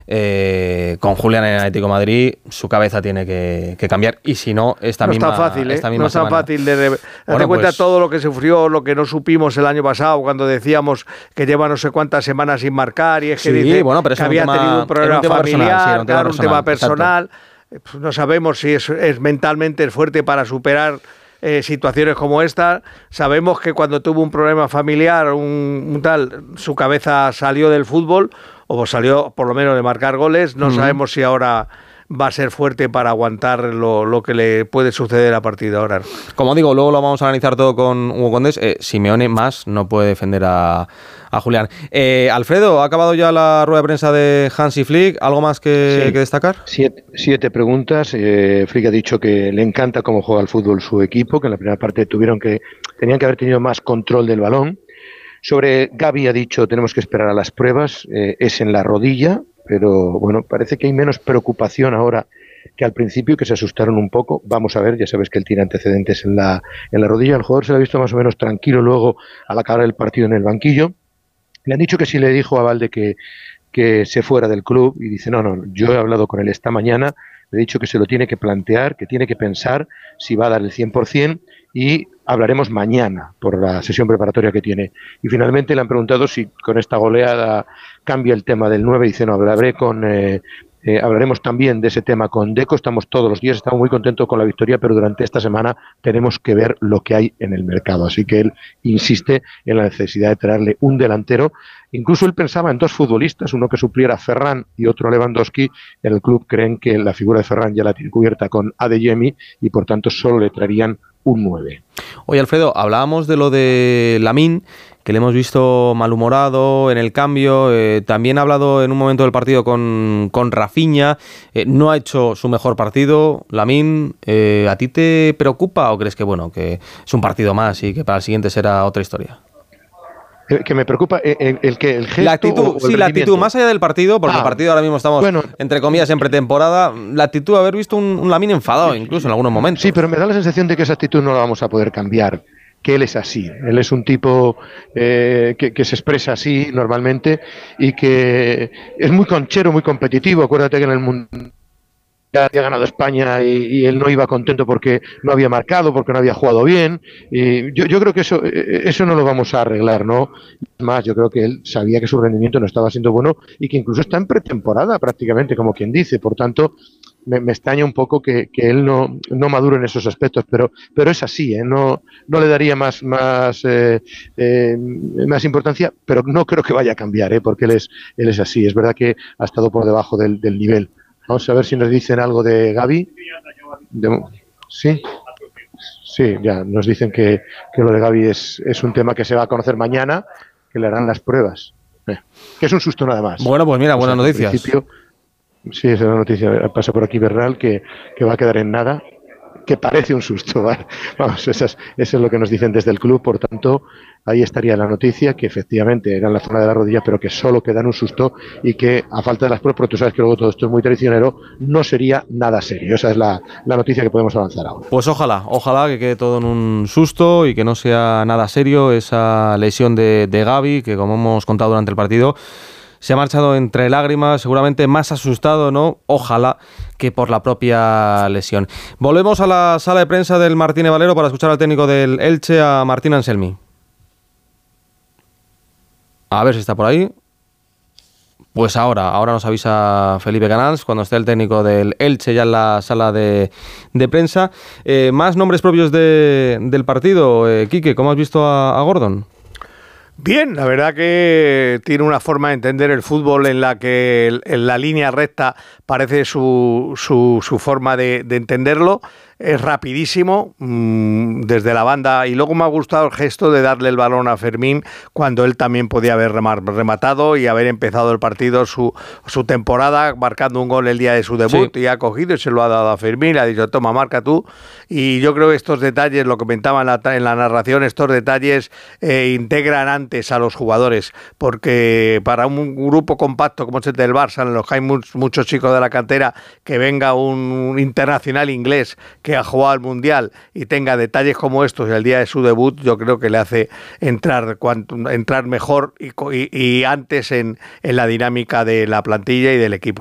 con Julián en Atlético de Madrid, su cabeza tiene que cambiar, y si no, esta misma No es tan fácil de darte cuenta pues, todo lo que sufrió, lo que no supimos el año pasado, cuando decíamos que lleva no sé cuántas semanas sin marcar, y es que dice pero que había tenido un problema familiar, un tema personal. Pues no sabemos si es mentalmente fuerte para superar situaciones como esta. Sabemos que cuando tuvo un problema familiar, su cabeza salió del fútbol, o salió por lo menos de marcar goles. No sabemos si ahora va a ser fuerte para aguantar lo que le puede suceder a partir de ahora. Como digo, luego lo vamos a analizar todo con Hugo Condés. Simeone más no puede defender a Julián. Alfredo, ¿ha acabado ya la rueda de prensa de Hansi Flick? ¿Algo más que destacar? 7 preguntas. Flick ha dicho que le encanta cómo juega al fútbol su equipo, que en la primera parte tenían que haber tenido más control del balón. Sobre Gavi ha dicho, tenemos que esperar a las pruebas, es en la rodilla, pero bueno, parece que hay menos preocupación ahora que al principio, que se asustaron un poco. Vamos a ver, ya sabes que él tiene antecedentes en la rodilla. El jugador se lo ha visto más o menos tranquilo luego al acabar el partido en el banquillo. Le han dicho que sí, le dijo a Valde que se fuera del club, y dice, no, yo he hablado con él esta mañana, le he dicho que se lo tiene que plantear, que tiene que pensar si va a dar el 100%, y hablaremos mañana por la sesión preparatoria que tiene. Y finalmente le han preguntado si con esta goleada cambia el tema del 9, y dice, no, hablaremos también de ese tema con Deco. Estamos todos los días, estamos muy contentos con la victoria, pero durante esta semana tenemos que ver lo que hay en el mercado. Así que él insiste en la necesidad de traerle un delantero. Incluso él pensaba en 2 futbolistas, uno que supliera a Ferran y otro a Lewandowski. En el club creen que la figura de Ferran ya la tiene cubierta con Adeyemi, y por tanto solo le traerían un 9. Oye, Alfredo, hablábamos de lo de Lamine, que le hemos visto malhumorado en el cambio. También ha hablado en un momento del partido con Rafinha. No ha hecho su mejor partido, Lamine. ¿A ti te preocupa o crees que que es un partido más y que para el siguiente será otra historia? Que me preocupa el gesto, la actitud, la actitud, más allá del partido, porque el partido ahora mismo estamos, entre comillas, en pretemporada. La actitud, haber visto un Lamine enfadado incluso en algunos momentos. Sí, pero me da la sensación de que esa actitud no la vamos a poder cambiar, que él es así. Él es un tipo que se expresa así normalmente, y que es muy conchero, muy competitivo. Acuérdate que en el mundo ya había ganado España y él no iba contento porque no había marcado, porque no había jugado bien. Y yo creo que eso no lo vamos a arreglar, ¿no? Más, yo creo que él sabía que su rendimiento no estaba siendo bueno, y que incluso está en pretemporada prácticamente, como quien dice. Por tanto, me extraña un poco que él no madure en esos aspectos, pero es así, no le daría más importancia, pero no creo que vaya a cambiar, porque él es así. Es verdad que ha estado por debajo del nivel. Vamos a ver si nos dicen algo de Gavi. Sí, ya nos dicen que lo de Gavi es un tema que se va a conocer mañana, que le harán las pruebas. Que es un susto nada más. Bueno, pues mira, buenas noticias. Sí, esa es la noticia. Pasa por aquí Bernal, que va a quedar en nada, que parece un susto, ¿vale? Vamos, eso es lo que nos dicen desde el club. Por tanto, ahí estaría la noticia, que efectivamente era en la zona de la rodilla, pero que solo queda en un susto, y que a falta de las pruebas, porque tú sabes que luego todo esto es muy traicionero, no sería nada serio. Esa es la noticia que podemos avanzar ahora. Pues ojalá que quede todo en un susto y que no sea nada serio esa lesión de Gavi, que como hemos contado durante el partido, se ha marchado entre lágrimas, seguramente más asustado, ¿no? Ojalá que por la propia lesión. Volvemos a la sala de prensa del Martínez Valero para escuchar al técnico del Elche, a Martín Anselmi. A ver si está por ahí. Pues ahora nos avisa Felipe Canals, cuando esté el técnico del Elche ya en la sala de prensa. Más nombres propios del partido. Quique, ¿cómo has visto a Gordon? Bien, la verdad que tiene una forma de entender el fútbol en la que en la línea recta parece su forma de entenderlo. Es rapidísimo desde la banda, y luego me ha gustado el gesto de darle el balón a Fermín cuando él también podía haber rematado y haber empezado el partido, su temporada, marcando un gol el día de su debut. Sí. Y ha cogido y se lo ha dado a Fermín, le ha dicho, toma, marca tú. Y yo creo que estos detalles, lo comentaba en la narración, estos detalles integran antes a los jugadores, porque para un grupo compacto como es el del Barça, en los que hay muchos chicos de la cantera, que venga un internacional inglés que ha jugado al Mundial y tenga detalles como estos el día de su debut, yo creo que le hace entrar mejor y antes en la dinámica de la plantilla y del equipo.